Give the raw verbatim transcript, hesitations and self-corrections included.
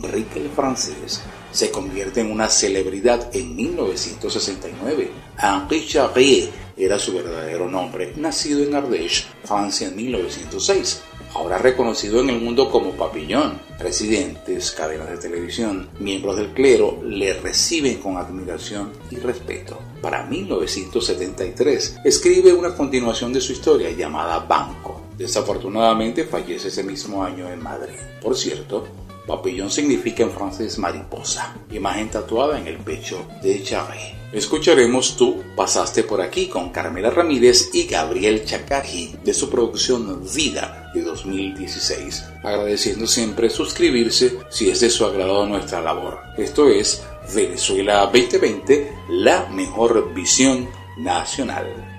Rick el francés se convierte en una celebridad en mil novecientos sesenta y nueve. Henri Charrier era su verdadero nombre, nacido en Ardèche, Francia en mil novecientos seis. Ahora reconocido en el mundo como Papillon. Presidentes, cadenas de televisión, miembros del clero le reciben con admiración y respeto. Para mil novecientos setenta y tres escribe una continuación de su historia llamada Banco. Desafortunadamente fallece ese mismo año en Madrid. Por cierto, Papillon significa en francés mariposa, imagen tatuada en el pecho de Charrier. Escucharemos Tú pasaste por aquí con Carmela Ramírez y Gabriel Chacaji de su producción Vida de dos mil dieciséis, agradeciendo siempre suscribirse si es de su agrado nuestra labor. Esto es Venezuela veinte veinte, la mejor visión nacional.